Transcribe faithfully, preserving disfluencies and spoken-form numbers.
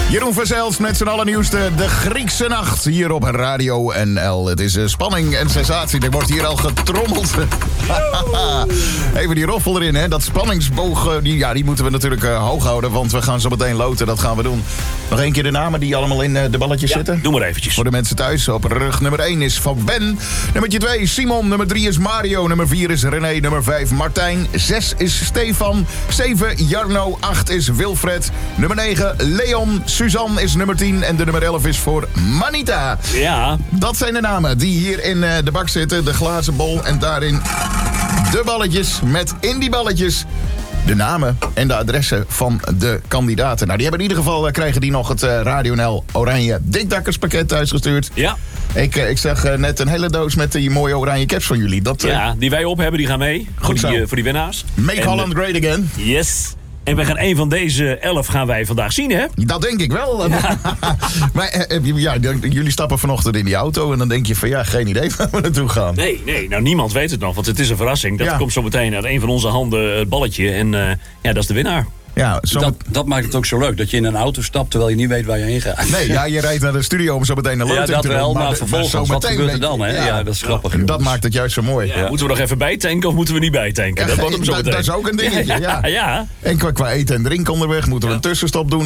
Jeroen Verzels met zijn allernieuwste De Griekse Nacht hier op Radio N L. Het is uh, spanning en sensatie. Er wordt hier al getrommeld. Even die roffel erin, hè. Dat spanningsboog, uh, die, ja, die moeten we natuurlijk uh, hoog houden. Want we gaan zo meteen loten, dat gaan we doen. Nog één keer de namen die allemaal in uh, de balletjes ja, zitten. Doe maar eventjes. Voor de mensen thuis. Op rug nummer één is Van Ben. Nummer twee Simon. Nummer drie is Mario. Nummer vier is René. Nummer vijf Martijn. zes is Stefan. zeven Jarno. acht is Wilfred. Nummer negen Leon. Suzanne is nummer tien. En de nummer elf is voor Manita. Ja. Dat zijn de namen die hier in uh, de bak zitten. De glazen bol. En daarin de balletjes. Met in die balletjes de namen en de adressen van de kandidaten. Nou, die hebben in ieder geval, uh, krijgen die nog het uh, Radio N L Oranje Dikdakkerspakket thuisgestuurd. Ja. Ik, uh, ik zag uh, net een hele doos met die mooie oranje caps van jullie. Dat, uh, Ja, die wij op hebben, die gaan mee. Goed voor, die, zo. uh, voor die winnaars. Make en, Holland Great Again. Yes. En we gaan een van deze elf gaan wij vandaag zien, hè? Dat denk ik wel. Ja. Maar uh, ja, jullie stappen vanochtend in die auto en dan denk je van ja, geen idee waar we naartoe gaan. Nee, nee, nou niemand weet het nog, want het is een verrassing. Dat Ja. komt zo meteen uit een van onze handen het balletje. En uh, ja, dat is de winnaar. Ja, zo Dat, dat maakt het ook zo leuk, dat je in een auto stapt terwijl je niet weet waar je heen gaat. Nee, ja, je rijdt naar de studio om zo meteen een Ja, loting dat te doen. wel, maar de- vervolgens, zo wat meteen gebeurt er weet dan, je- hè? Ja, dat is grappig. Dat jongens. maakt het juist zo mooi. Ja, moeten we nog even bijtanken of moeten we niet bijtanken? Dat wordt hem zo dat, meteen. dat is ook een dingetje, ja. Ja, ja. En qua, qua eten en drinken onderweg moeten we een tussenstop doen.